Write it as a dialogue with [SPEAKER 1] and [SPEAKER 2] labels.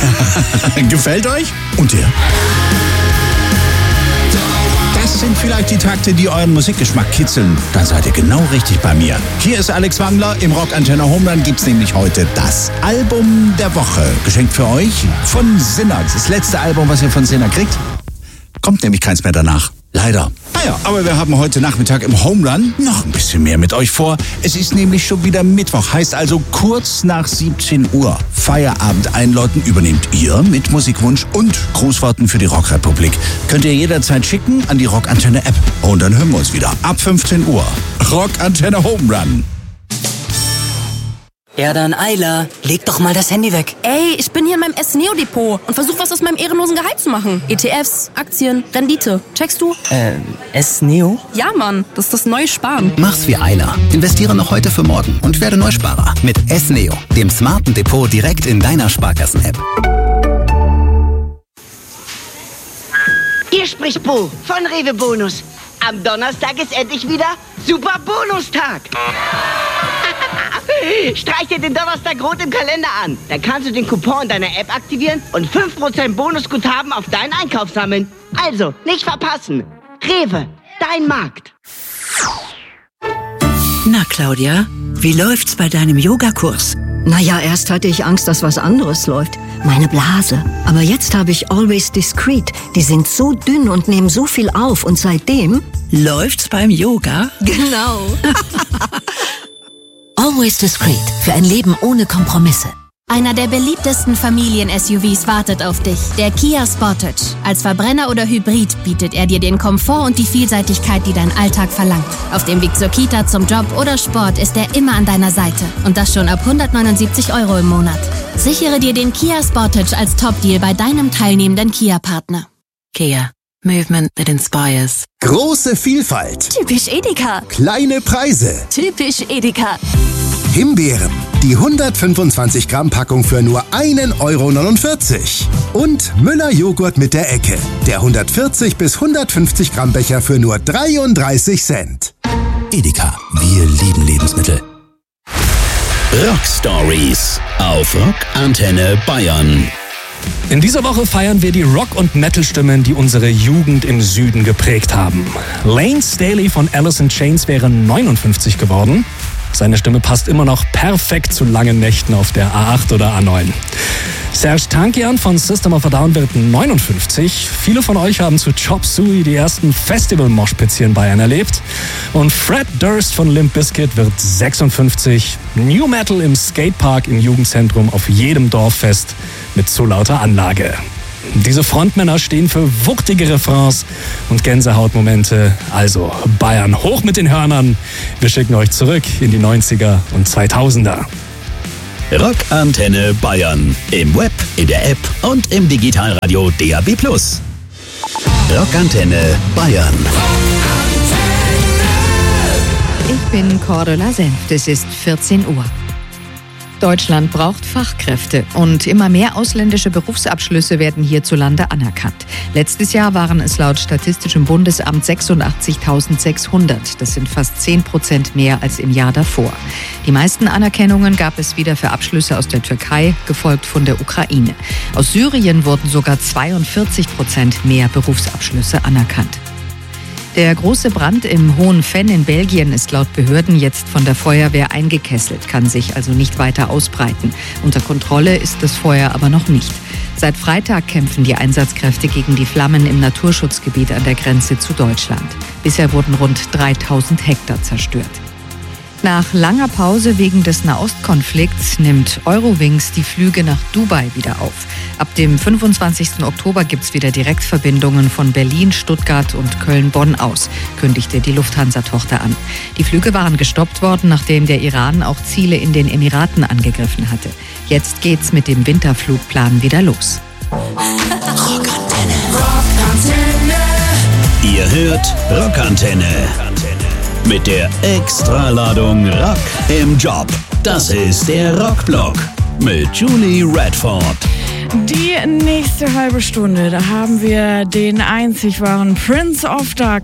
[SPEAKER 1] Gefällt euch? Und dir? Das sind vielleicht die Takte, die euren Musikgeschmack kitzeln. Dann seid ihr genau richtig bei mir. Hier ist Alex Wangler. Im Rockantenne Homeland gibt's nämlich heute das Album der Woche. Geschenkt für euch von Sinner. Das letzte Album, was ihr von Sinner kriegt. Kommt nämlich keins mehr danach. Leider. Naja, aber wir haben heute Nachmittag im Homeland noch ein bisschen mehr mit euch vor. Es ist nämlich schon wieder Mittwoch. Heißt also kurz nach 17 Uhr. Feierabend einläuten übernehmt ihr mit Musikwunsch und Grußworten für die Rockrepublik. Könnt ihr jederzeit schicken an die Rockantenne-App. Und dann hören wir uns wieder ab 15 Uhr. Rockantenne Home Run.
[SPEAKER 2] Ja dann, Ayla, leg doch mal das Handy weg.
[SPEAKER 3] Ey, ich bin hier in meinem S-Neo-Depot und versuch was aus meinem ehrenlosen Gehalt zu machen. ETFs, Aktien, Rendite. Checkst du?
[SPEAKER 2] S-Neo?
[SPEAKER 3] Ja, Mann, das ist das neue Sparen.
[SPEAKER 4] Mach's wie Ayla. Investiere noch heute für morgen und werde Neusparer. Mit S-Neo, dem smarten Depot direkt in deiner Sparkassen-App.
[SPEAKER 5] Hier spricht Bo von Rewe Bonus. Am Donnerstag ist endlich wieder Super Bonustag. Streich dir den Donnerstag rot im Kalender an. Dann kannst du den Coupon in deiner App aktivieren und 5% Bonusguthaben auf deinen Einkauf sammeln. Also, nicht verpassen. Rewe, dein Markt.
[SPEAKER 6] Na, Claudia, wie läuft's bei deinem Yogakurs?
[SPEAKER 7] Naja, erst hatte ich Angst, dass was anderes läuft. Meine Blase. Aber jetzt habe ich Always Discreet. Die sind so dünn und nehmen so viel auf. Und seitdem...
[SPEAKER 6] Läuft's beim Yoga?
[SPEAKER 7] Genau.
[SPEAKER 8] Always Discreet. Für ein Leben ohne Kompromisse.
[SPEAKER 9] Einer der beliebtesten Familien-SUVs wartet auf dich. Der Kia Sportage. Als Verbrenner oder Hybrid bietet er dir den Komfort und die Vielseitigkeit, die dein Alltag verlangt. Auf dem Weg zur Kita, zum Job oder Sport ist er immer an deiner Seite. Und das schon ab 179 € im Monat. Sichere dir den Kia Sportage als Top-Deal bei deinem teilnehmenden Kia-Partner.
[SPEAKER 8] Kia. Movement that inspires.
[SPEAKER 10] Große Vielfalt.
[SPEAKER 11] Typisch Edeka.
[SPEAKER 10] Kleine Preise.
[SPEAKER 11] Typisch Edeka.
[SPEAKER 10] Himbeeren. Die 125 Gramm Packung für nur 1,49 €. Und Müller Joghurt mit der Ecke. Der 140 bis 150 Gramm Becher für nur 33 Cent.
[SPEAKER 1] Edeka. Wir lieben Lebensmittel.
[SPEAKER 12] Rock Stories auf Rockantenne Bayern.
[SPEAKER 13] In dieser Woche feiern wir die Rock- und Metal-Stimmen, die unsere Jugend im Süden geprägt haben. Lane Staley von Alice in Chains wäre 59 geworden. Seine Stimme passt immer noch perfekt zu langen Nächten auf der A8 oder A9. Serj Tankian von System of a Down wird 59. Viele von euch haben zu Chop Suey die ersten Festival-Moshpits hier in Bayern erlebt. Und Fred Durst von Limp Bizkit wird 56. New Metal im Skatepark im Jugendzentrum auf jedem Dorffest mit zu lauter Anlage. Diese Frontmänner stehen für wuchtige Refrains und Gänsehautmomente. Also Bayern hoch mit den Hörnern. Wir schicken euch zurück in die 90er und 2000er.
[SPEAKER 12] Rockantenne Bayern. Im Web, in der App und im Digitalradio DAB+. Rockantenne Bayern.
[SPEAKER 14] Ich bin Cordula Senft. Es ist 14 Uhr. Deutschland braucht Fachkräfte und immer mehr ausländische Berufsabschlüsse werden hierzulande anerkannt. Letztes Jahr waren es laut Statistischem Bundesamt 86.600. Das sind fast 10% mehr als im Jahr davor. Die meisten Anerkennungen gab es wieder für Abschlüsse aus der Türkei, gefolgt von der Ukraine. Aus Syrien wurden sogar 42% mehr Berufsabschlüsse anerkannt. Der große Brand im Hohen Venn in Belgien ist laut Behörden jetzt von der Feuerwehr eingekesselt, kann sich also nicht weiter ausbreiten. Unter Kontrolle ist das Feuer aber noch nicht. Seit Freitag kämpfen die Einsatzkräfte gegen die Flammen im Naturschutzgebiet an der Grenze zu Deutschland. Bisher wurden rund 3000 Hektar zerstört. Nach langer Pause wegen des Nahostkonflikts nimmt Eurowings die Flüge nach Dubai wieder auf. Ab dem 25. Oktober gibt es wieder Direktverbindungen von Berlin, Stuttgart und Köln-Bonn aus, kündigte die Lufthansa-Tochter an. Die Flüge waren gestoppt worden, nachdem der Iran auch Ziele in den Emiraten angegriffen hatte. Jetzt geht's mit dem Winterflugplan wieder los.
[SPEAKER 12] Rockantenne. Ihr hört Rockantenne. Mit der Extraladung Rock im Job. Das ist der Rockblock mit Julie Redford.
[SPEAKER 15] Die nächste halbe Stunde, da haben wir den einzig wahren Prince of Dark